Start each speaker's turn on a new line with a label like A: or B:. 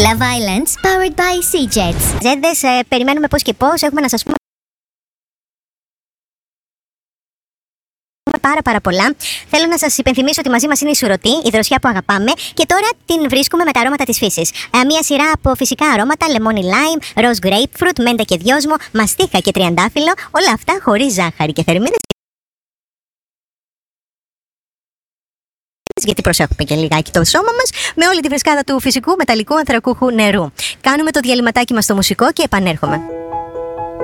A: Love Islands, powered by Sea-Jets.
B: Ζέντες, περιμένουμε πώς και πώς. Έχουμε να σας πούμε πάρα πολλά. Θέλω να σας υπενθυμίσω ότι μαζί μας είναι η Σουρωτή, η δροσιά που αγαπάμε, και τώρα την βρίσκουμε με τα αρώματα της φύσης. Μία σειρά από φυσικά αρώματα: λεμόνι lime, ροζ grapefruit, μέντα και δυόσμο, μαστίχα και τριαντάφυλλο. Όλα αυτά χωρίς ζάχαρη και θερμίδες. Γιατί προσέχουμε και λιγάκι το σώμα μας με όλη τη φρεσκάδα του φυσικού μεταλλικού ανθρακούχου νερού. Κάνουμε το διαλυματάκι μας στο μουσικό και επανέρχομαι.